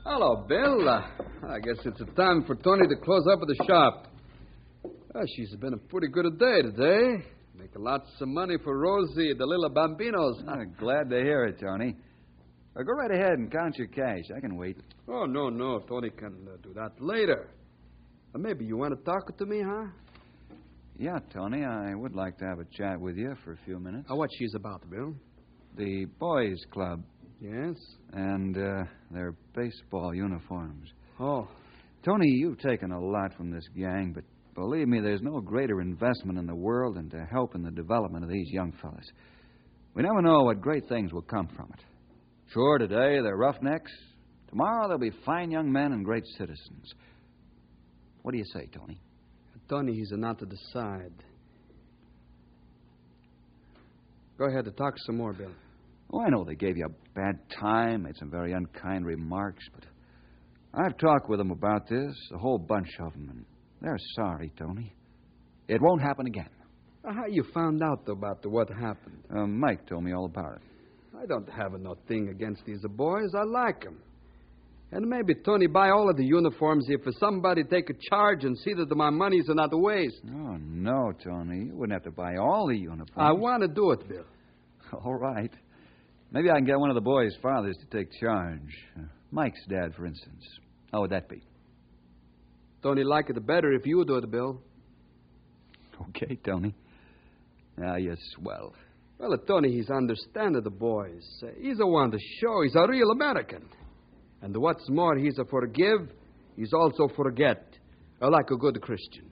Hello, Bill. I guess it's time for Tony to close up at the shop. She's been a pretty good a day today. Making lots of money for Rosie, the little bambinos. Glad to hear it, Tony. Go right ahead and count your cash. I can wait. Oh, no. Tony can do that later. Maybe you want to talk to me, huh? Yeah, Tony, I would like to have a chat with you for a few minutes. What she's about, Bill? The boys' club. Yes? And their baseball uniforms. Oh. Tony, you've taken a lot from this gang, but believe me, there's no greater investment in the world than to help in the development of these young fellas. We never know what great things will come from it. Sure, today they're roughnecks. Tomorrow they'll be fine young men and great citizens. What do you say, Tony? Tony, he's not to decide. Go ahead and talk some more, Bill. Oh, I know they gave you a bad time, made some very unkind remarks, but I've talked with them about this, a whole bunch of them, and they're sorry, Tony. It won't happen again. How you found out about what happened? Mike told me all about it. I don't have no thing against these boys. I like them. And maybe Tony buy all of the uniforms if somebody take a charge and see that my money's not a waste. Oh, no, Tony. You wouldn't have to buy all the uniforms. I want to do it, Bill. All right. Maybe I can get one of the boys' fathers to take charge. Mike's dad, for instance. How would that be? Tony like it better if you do it, Bill. Okay, Tony. You're swell. Well, Tony, he's understanding the boys. He's the one to show he's a real American. And what's more, he's a forgive, he's also forget, like a good Christian.